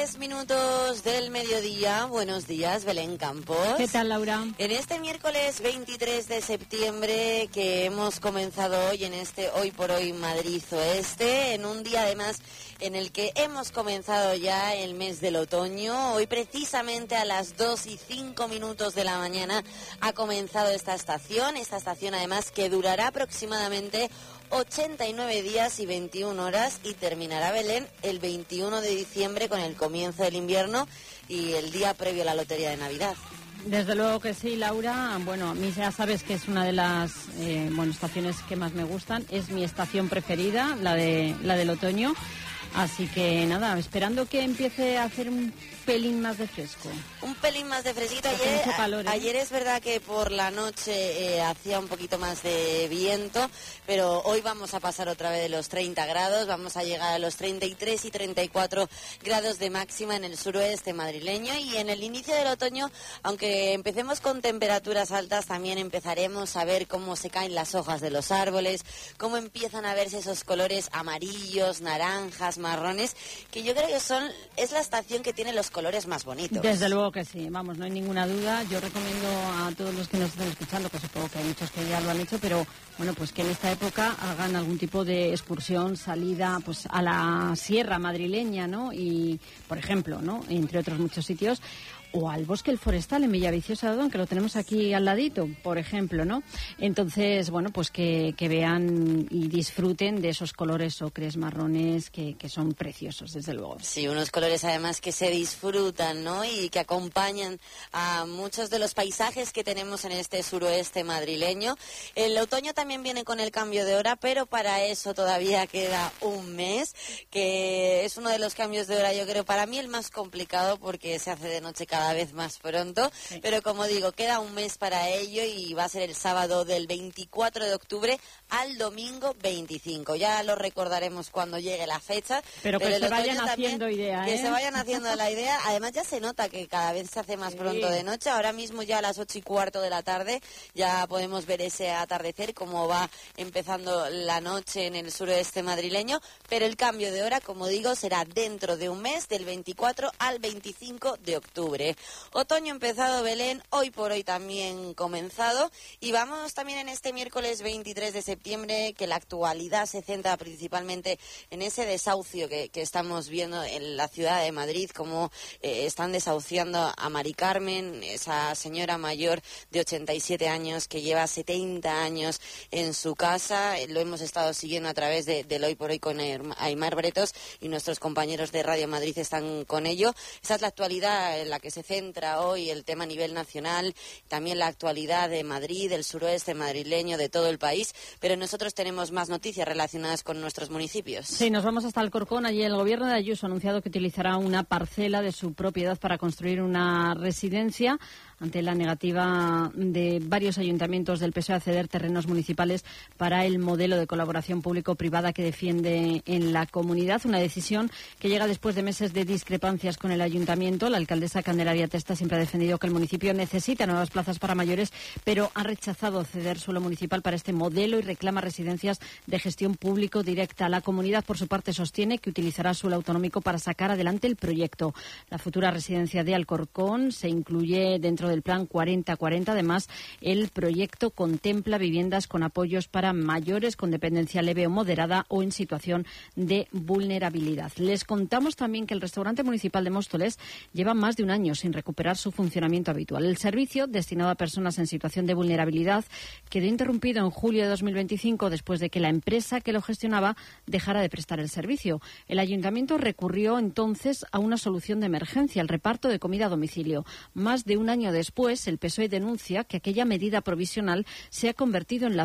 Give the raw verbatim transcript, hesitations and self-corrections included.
Tres minutos del mediodía. Buenos días, Belén Campos. ¿Qué tal, Laura? En este miércoles veintitrés de septiembre que hemos comenzado hoy en este Hoy por Hoy Madrid Oeste, en un día además en el que hemos comenzado ya el mes del otoño. Hoy precisamente a las dos y cinco minutos de la mañana ha comenzado esta estación, esta estación además que durará aproximadamente ochenta y nueve días y veintiuna horas y terminará, Belén, el veintiuno de diciembre con el comienzo del invierno y el día previo a la lotería de Navidad. Desde luego que sí, Laura. Bueno, a mí ya sabes que es una de las eh, bueno, estaciones que más me gustan. Es mi estación preferida, la de la del otoño. Así que nada, esperando que empiece a hacer un pelín más de fresco. Un pelín más de fresquito. Ayer, calor, ¿eh? ayer es verdad que por la noche eh, hacía un poquito más de viento, pero hoy vamos a pasar otra vez de los treinta grados, vamos a llegar a los treinta y tres y treinta y cuatro grados de máxima en el suroeste madrileño, y en el inicio del otoño, aunque empecemos con temperaturas altas, también empezaremos a ver cómo se caen las hojas de los árboles, cómo empiezan a verse esos colores amarillos, naranjas, marrones, que yo creo que son es la estación que tiene los colores más bonitos. Desde luego que sí, vamos, no hay ninguna duda. Yo recomiendo a todos los que nos estén escuchando, que supongo que hay muchos que ya lo han hecho, pero bueno, pues que en esta época hagan algún tipo de excursión, salida pues a la sierra madrileña, ¿no? Y, por ejemplo, ¿no? Entre otros muchos sitios, o al Bosque El Forestal en Villaviciosa de Odón, que lo tenemos aquí al ladito, por ejemplo, ¿no? Entonces, bueno, pues que, que vean y disfruten de esos colores ocres, marrones, que, que son preciosos, desde luego. Sí, unos colores además que se disfrutan, ¿no? Y que acompañan a muchos de los paisajes que tenemos en este suroeste madrileño. El otoño también viene con el cambio de hora, pero para eso todavía queda un mes, que es uno de los cambios de hora, yo creo, para mí el más complicado, porque se hace de noche cada cada vez más pronto, sí. Pero como digo, queda un mes para ello y va a ser el sábado del veinticuatro de octubre al domingo veinticinco. Ya lo recordaremos cuando llegue la fecha. Pero, pero que se vayan haciendo idea, Que ¿eh? se vayan haciendo la idea. Además ya se nota que cada vez se hace más sí. pronto de noche. Ahora mismo ya a las ocho y cuarto de la tarde ya podemos ver ese atardecer, como va empezando la noche en el suroeste madrileño. Pero el cambio de hora, como digo, será dentro de un mes, del veinticuatro al veinticinco de octubre. Otoño empezado, Belén, hoy por hoy también comenzado, y vamos también en este miércoles veintitrés de septiembre, que la actualidad se centra principalmente en ese desahucio que, que estamos viendo en la ciudad de Madrid, como eh, están desahuciando a Mari Carmen, esa señora mayor de ochenta y siete años que lleva setenta años en su casa. Lo hemos estado siguiendo a través de, del Hoy por Hoy con Aimar Bretos, y nuestros compañeros de Radio Madrid están con ello. Esa es la actualidad en la que se centra hoy el tema a nivel nacional, también la actualidad de Madrid, del suroeste madrileño, de todo el país, pero nosotros tenemos más noticias relacionadas con nuestros municipios. Sí, nos vamos hasta Alcorcón. Allí el gobierno de Ayuso ha anunciado que utilizará una parcela de su propiedad para construir una residencia, ante la negativa de varios ayuntamientos del P S O E a ceder terrenos municipales para el modelo de colaboración público-privada que defiende en la comunidad. Una decisión que llega después de meses de discrepancias con el ayuntamiento. La alcaldesa Candelaria Testa siempre ha defendido que el municipio necesita nuevas plazas para mayores, pero ha rechazado ceder suelo municipal para este modelo y reclama residencias de gestión público directa. La comunidad, por su parte, sostiene que utilizará suelo autonómico para sacar adelante el proyecto. La futura residencia de Alcorcón se incluye dentro del plan cuarenta cuarenta. Además, el proyecto contempla viviendas con apoyos para mayores con dependencia leve o moderada o en situación de vulnerabilidad. Les contamos también que el restaurante municipal de Móstoles lleva más de un año sin recuperar su funcionamiento habitual. El servicio, destinado a personas en situación de vulnerabilidad, quedó interrumpido en julio de dos mil veinticinco después de que la empresa que lo gestionaba dejara de prestar el servicio. El ayuntamiento recurrió entonces a una solución de emergencia, el reparto de comida a domicilio. Más de un año después, el P S O E denuncia que aquella medida provisional se ha convertido en la